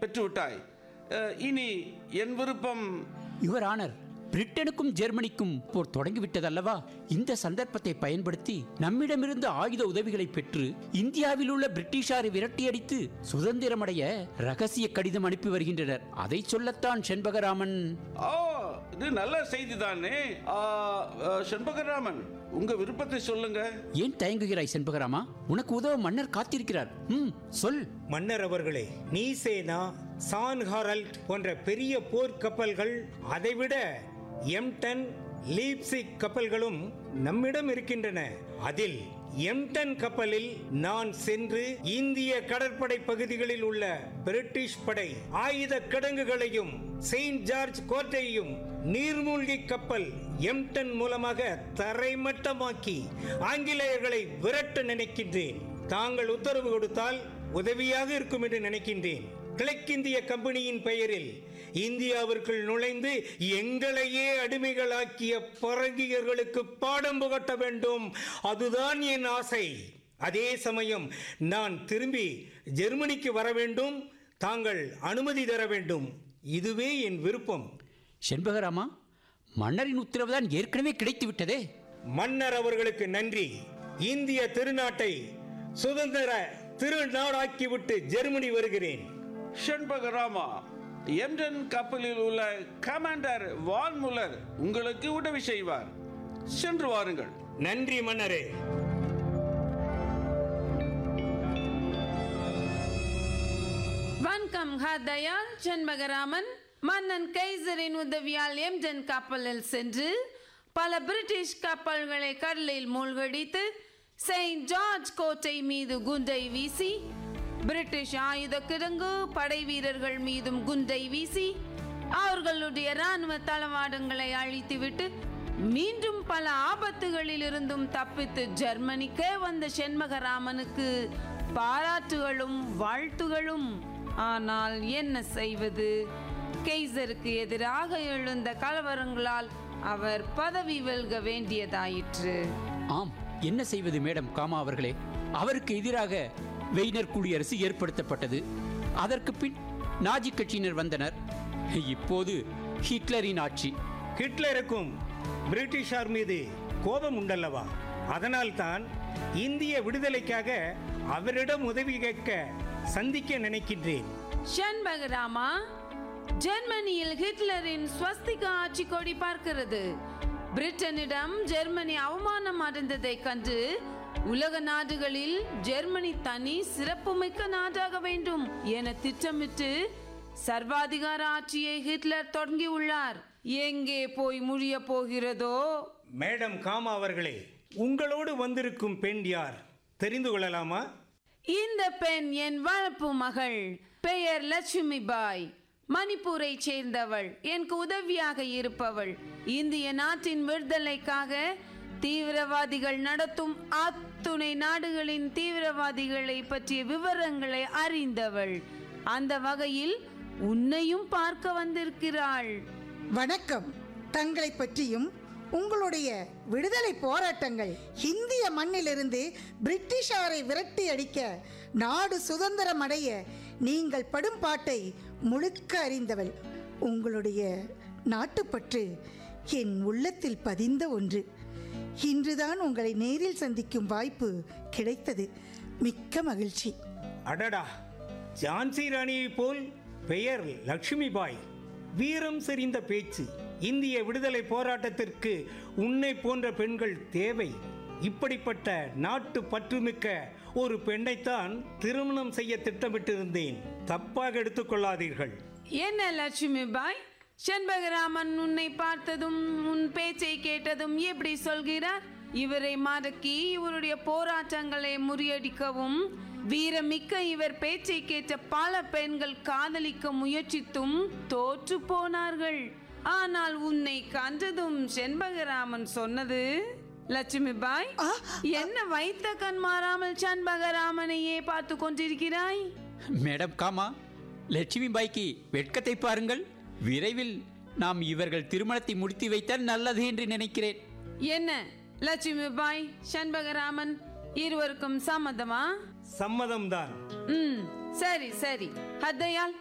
பெற்றுவிட்டாய். இனி என் விருப்பம். Your honour, பிரிட்டனுக்கும் ஜெர்மனிக்கும் போர் தொடங்கிவிட்டதல்லவா? இந்த சந்தர்ப்பத்தை பயன்படுத்தி நம்மிடமிருந்து ஆயுத உதவிகளை பெற்று இந்தியாவில் உள்ள பிரிட்டிஷாரை விரட்டியடித்து சுதந்திரமடைய ரகசிய கடிதம் அனுப்பி வருகின்றனர். அதை சொல்லத்தான் செண்பகராமன். இது நல்ல செய்திதானே. செண்பகராமன், உங்க விருப்பத்தை சொல்லுங்க. ஏன் தயங்குகிறாய் செண்பகராமா? உனக்கு உதவ மன்னர் காத்திருக்கிறார். சொல். மன்னர் அவர்களே, நீசேனா, சான் ஹாரல்ட் போன்ற பெரிய போர் கப்பல்கள், அதைவிட எம்டன், லீப்சிக் கப்பல்களும் நம்மிடம் இருக்கின்றன. அதில் எம்டன் கப்பலில் நான் சென்று இந்திய கடற்படை பகுதிகளில் உள்ள பிரிட்டிஷ் படை ஆயுத கிடங்குகளையும் செயின்ட் ஜார்ஜ் கோட்டையையும் நீர்மூழ்கி கப்பல் எம்டன் மூலமாக தரைமட்டமாக்கி ஆங்கிலேயர்களை விரட்ட நினைக்கின்றேன். தாங்கள் உத்தரவு கொடுத்தால் உதவியாக இருக்கும் என்று நினைக்கின்றேன். கிழக்கிந்திய கம்பெனியின் பெயரில் இந்தியாவிற்குள் நுழைந்து எங்களையே அடிமைகளாக்கிய பரங்கியர்களுக்கு பாடம் புகட்ட வேண்டும். அதுதான் என் ஆசை. அதே சமயம் நான் திரும்பி ஜெர்மனிக்கு வர வேண்டும். தாங்கள் அனுமதி தர வேண்டும். இதுவே என் விருப்பம். செண்பகராமா, மன்னரின் உத்தரவுதான் ஏற்கனவே கிடைத்து விட்டதே. மன்னர் அவர்களுக்கு நன்றி. இந்திய திருநாட்டை சுதந்திர திருநாடாக்கிவிட்டு ஜெர்மனி வருகிறேன். செண்பகராமா, எம்டன் கப்பலில் உள்ள கமாண்டர் வான் முல்லர் உங்களுக்கு உதவி செய்வார். சென்று வாருங்கள். நன்றி மன்னரே. வணக்கம் ஹர்தயால். செண்பகராமன் மன்னன் கைசரின் உதவியால் எம்டன் கப்பலில் சென்று பல பிரிட்டிஷ் கப்பல்களை கடலில் மூழ்கடித்து செயின்ட் ஜார்ஜ் கோட்டை மீது குண்டை வீசி, பிரிட்டிஷ் ஆயுத கிடங்கு படை வீரர்கள் மீதும் குண்டை வீசி அவர்களுடைய இராணுவ தளவாடங்களை அழித்துவிட்டு மீண்டும் பல ஆபத்துகளில் இருந்தும் தப்பித்து ஜெர்மனிக்கே வந்த செண்பகராமனுக்கு பாராட்டுகளும் வாழ்த்துகளும். ஆனால் என்ன செய்வது? கெய்சருக்கு எதிராக எழுந்த கலவரங்களால் அவர் பதவி வெல்க வேண்டியதாயிற்று. ஆம், என்ன செய்வது மேடம் காமா அவர்களே? அவருக்கு எதிராக வெய்னர் குடியரசு ஏற்படுத்தப்பட்டது. அதற்கு பின் நாஜி கட்சியினர் வந்தனர். இப்போது ஹிட்லரின் ஆட்சி. ஹிட்லருக்கும் பிரிட்டிஷார் மீது கோபம் உண்டல்லவா? அதனால்தான் இந்திய விடுதலைக்காக அவரிடம் உதவி கேட்க சந்திக்க நினைக்கின்றேன். செண்பகராமா, ஜெர்மனியில் ஹிட்லரின் ஸ்வஸ்திக ஆட்சி கொடி பார்க்கிறது. பிரிட்டனிடம் ஜெர்மனி அவமானம் அடைந்ததை கண்டு உலக நாடுகளில் ஜெர்மனி தனி சிறப்புமிக்க நாடாக வேண்டும் என திட்டமிட்டு சர்வாதிகார ஆட்சியை ஹிட்லர் தொடங்கியுள்ளார். எங்கே போய் முடிய போகிறதோ? மேடம் காமா அவர்களே, உங்களோடு வந்திருக்கும் பெண் யார் தெரிந்து கொள்ளலாமா? இந்த பெண் என் வளர்ப்பு மகள். பெயர் லட்சுமி பாய். மணிப்பூரை சேர்ந்தவள். எனக்கு உதவியாக இருப்பவள். இந்திய நாட்டின் விடுதலைக்காக தீவிரவாதிகள் நடத்தும் அத்துணை நாடுகளின் தீவிரவாதிகளை பற்றிய விவரங்களை அறிந்தவள். அந்த வகையில் உன்னையும் பார்க்க வந்திருக்கிறாள். வணக்கம். தங்களை பற்றியும் உங்களுடைய விடுதலை போராட்டங்கள், இந்திய மண்ணிலிருந்து பிரிட்டிஷாரை விரட்டி அடிக்க, நாடு சுதந்திரம் அடைய நீங்கள் படும் பாட்டை முழுக்க அறிந்தவள். உங்களுடைய நாட்டுப்பற்று என் உள்ளத்தில் பதிந்த ஒன்று. இன்றுதான் உங்களை நேரில் சந்திக்கும் வாய்ப்பு கிடைத்தது. மிக்க மகிழ்ச்சி. அடடா, ஜான்சி ராணியை போல் பெயர் லட்சுமி பாய். வீரம் செறிந்த பேச்சு. இந்திய விடுதலை போராட்டத்திற்கு உன்னை போன்ற பெண்கள் தேவை. இப்படிப்பட்ட நாட்டு பற்றுமிக்க ஒரு பெண்ணைத்தான் திருமணம் செய்ய திட்டமிட்டிருந்தேன். தப்பாக எடுத்துக்கொள்ளாதீர்கள். என்ன லட்சுமி பாய், செண்பகராமன் உன்னை பார்த்ததும் உன் பேச்சை கேட்டதும் எப்படி சொல்கிறார்? இவரை மடக்கி இவருடைய போராட்டங்களை முறியடிக்கவும் வீரமிக்க இவர் பேச்சை கேட்ட பல பெண்கள் காதலிக்க முயற்சித்தும் தோற்று போனார்கள். ஆனால் உன்னை கண்டதும் செண்பகராமன் சொன்னது, லட்சுமி பாய், என்ன வைத்த கண் மாறாமல் செண்பகராமனையே பார்த்து கொண்டிருக்கிறாய்? மேடம் காமா, லட்சுமி பாய்க்கு வெட்கத்தை பாருங்கள். விரைவில் நாம் இவர்கள் திருமணத்தை முடித்து வைத்தால் நல்லது என்று நினைக்கிறேன். என்ன லட்சுமி பாய், செண்பகராமன் இருவருக்கும் சம்மதமா? சம்மதம்தான். சரி சரி. ஹர்தயால்,